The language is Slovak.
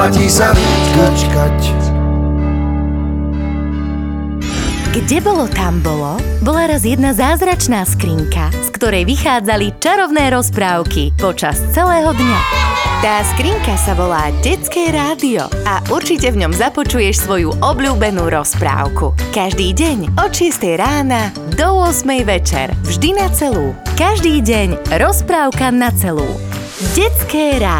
neoplatí sa kačkať. Kde bolo, tam bolo, bola raz jedna zázračná skrinka, z ktorej vychádzali čarovné rozprávky počas celého dňa. Tá skrinka sa volá Detské rádio a určite v ňom započuješ svoju obľúbenú rozprávku. Každý deň od 6 rána do 8 večer, vždy na celú. Každý deň rozprávka na celú. Detské rádio.